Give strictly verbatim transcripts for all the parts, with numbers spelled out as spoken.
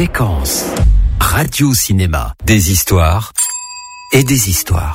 Séquence. Radio-cinéma. Des histoires et des histoires.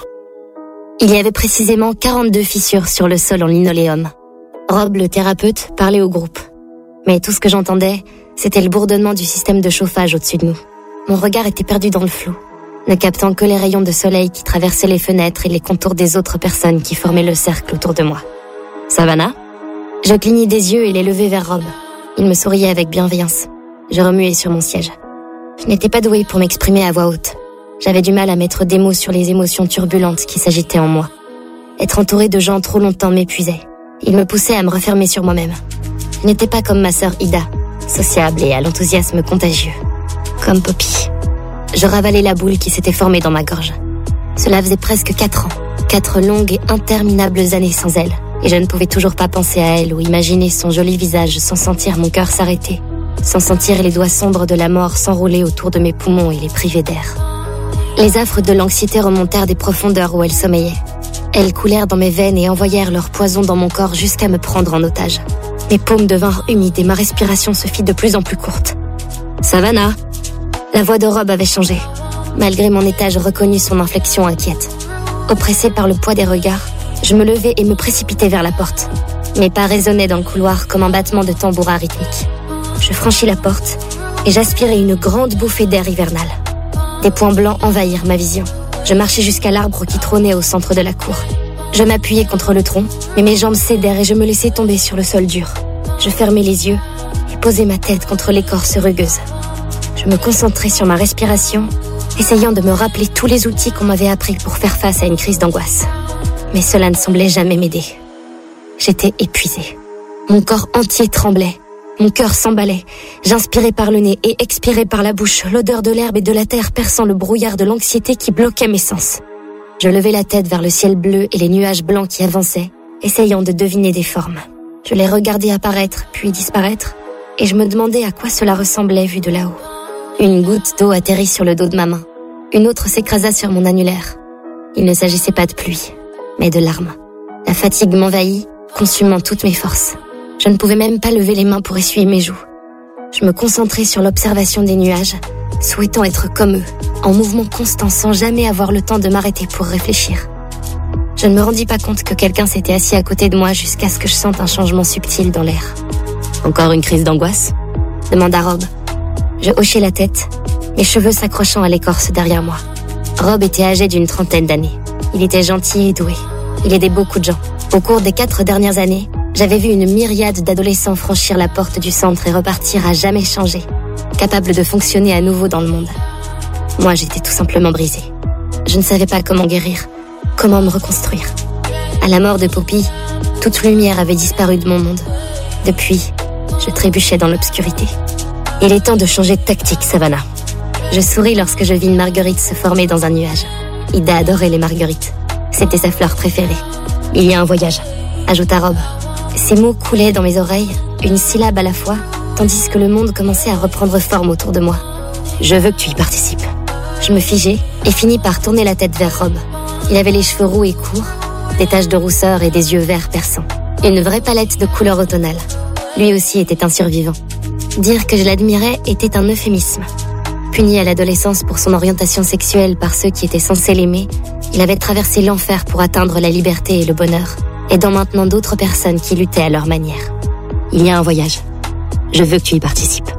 Il y avait précisément quarante-deux fissures sur le sol en linoléum. Rob, le thérapeute, parlait au groupe. Mais tout ce que j'entendais, c'était le bourdonnement du système de chauffage au-dessus de nous. Mon regard était perdu dans le flou, ne captant que les rayons de soleil qui traversaient les fenêtres et les contours des autres personnes qui formaient le cercle autour de moi. « Savannah ?» Je clignai des yeux et les levai vers Rob. Il me souriait avec bienveillance. Je remuai sur mon siège. Je n'étais pas douée pour m'exprimer à voix haute. J'avais du mal à mettre des mots sur les émotions turbulentes qui s'agitaient en moi. Être entourée de gens trop longtemps m'épuisait. Il me poussait à me refermer sur moi-même. Je n'étais pas comme ma sœur Ida, sociable et à l'enthousiasme contagieux. Comme Poppy. Je ravalais la boule qui s'était formée dans ma gorge. Cela faisait presque quatre ans. Quatre longues et interminables années sans elle. Et je ne pouvais toujours pas penser à elle ou imaginer son joli visage sans sentir mon cœur s'arrêter. Sans sentir les doigts sombres de la mort s'enrouler autour de mes poumons et les priver d'air. Les affres de l'anxiété remontèrent des profondeurs où elle sommeillait. Elles coulèrent dans mes veines et envoyèrent leur poison dans mon corps jusqu'à me prendre en otage. Mes paumes devinrent humides et ma respiration se fit de plus en plus courte. « Savannah !» La voix de Rob avait changé. Malgré mon état, je reconnus son inflexion inquiète. Oppressée par le poids des regards, je me levai et me précipitai vers la porte. Mes pas résonnaient dans le couloir comme un battement de tambourin rythmique. Je franchis la porte et j'aspirai une grande bouffée d'air hivernal. Des points blancs envahirent ma vision. Je marchai jusqu'à l'arbre qui trônait au centre de la cour. Je m'appuyai contre le tronc, mais mes jambes cédèrent et je me laissai tomber sur le sol dur. Je fermai les yeux et posai ma tête contre l'écorce rugueuse. Je me concentrai sur ma respiration, essayant de me rappeler tous les outils qu'on m'avait appris pour faire face à une crise d'angoisse. Mais cela ne semblait jamais m'aider. J'étais épuisée. Mon corps entier tremblait. Mon cœur s'emballait. J'inspirais par le nez et expirais par la bouche, l'odeur de l'herbe et de la terre perçant le brouillard de l'anxiété qui bloquait mes sens. Je levai la tête vers le ciel bleu et les nuages blancs qui avançaient, essayant de deviner des formes. Je les regardais apparaître, puis disparaître, et je me demandais à quoi cela ressemblait vu de là-haut. Une goutte d'eau atterrit sur le dos de ma main. Une autre s'écrasa sur mon annulaire. Il ne s'agissait pas de pluie, mais de larmes. La fatigue m'envahit, consumant toutes mes forces. Je ne pouvais même pas lever les mains pour essuyer mes joues. Je me concentrais sur l'observation des nuages, souhaitant être comme eux, en mouvement constant sans jamais avoir le temps de m'arrêter pour réfléchir. Je ne me rendis pas compte que quelqu'un s'était assis à côté de moi jusqu'à ce que je sente un changement subtil dans l'air. « Encore une crise d'angoisse ?» demanda Rob. Je hochai la tête, mes cheveux s'accrochant à l'écorce derrière moi. Rob était âgé d'une trentaine d'années. Il était gentil et doué. Il aidait beaucoup de gens. Au cours des quatre dernières années, j'avais vu une myriade d'adolescents franchir la porte du centre et repartir à jamais changés, capables de fonctionner à nouveau dans le monde. Moi, j'étais tout simplement brisée. Je ne savais pas comment guérir, comment me reconstruire. À la mort de Poppy, toute lumière avait disparu de mon monde. Depuis, je trébuchais dans l'obscurité. Il est temps de changer de tactique, Savannah. Je souris lorsque je vis une marguerite se former dans un nuage. Ida adorait les marguerites. C'était sa fleur préférée. Il y a un voyage, ajouta Rob. Ces mots coulaient dans mes oreilles, une syllabe à la fois, tandis que le monde commençait à reprendre forme autour de moi. Je veux que tu y participes. Je me figeai et finis par tourner la tête vers Rob. Il avait les cheveux roux et courts, des taches de rousseur et des yeux verts perçants. Une vraie palette de couleurs automnales. Lui aussi était un survivant. Dire que je l'admirais était un euphémisme. Puni à l'adolescence pour son orientation sexuelle par ceux qui étaient censés l'aimer, il avait traversé l'enfer pour atteindre la liberté et le bonheur, aidant maintenant d'autres personnes qui luttaient à leur manière. Il y a un voyage. Je veux que tu y participes.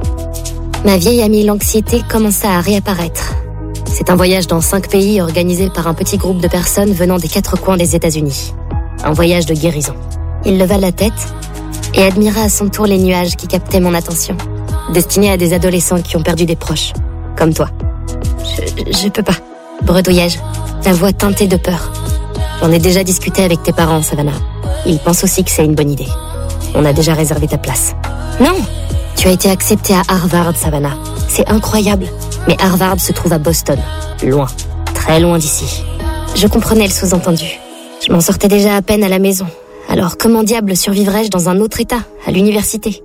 Ma vieille amie l'anxiété commença à réapparaître. C'est un voyage dans cinq pays organisé par un petit groupe de personnes venant des quatre coins des États-Unis. Un voyage de guérison. Il leva la tête et admira à son tour les nuages qui captaient mon attention, destinés à des adolescents qui ont perdu des proches, comme toi. Je, je peux pas, bredouillai-je, la voix teintée de peur. J'en ai déjà discuté avec tes parents, Savannah. Ils pensent aussi que c'est une bonne idée. On a déjà réservé ta place. Non! Tu as été acceptée à Harvard, Savannah. C'est incroyable. Mais Harvard se trouve à Boston. Loin. Très loin d'ici. Je comprenais le sous-entendu. Je m'en sortais déjà à peine à la maison. Alors comment diable survivrais-je dans un autre état, à l'université?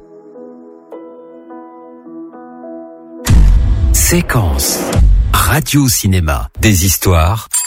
Séquence. Radio-cinéma. Des histoires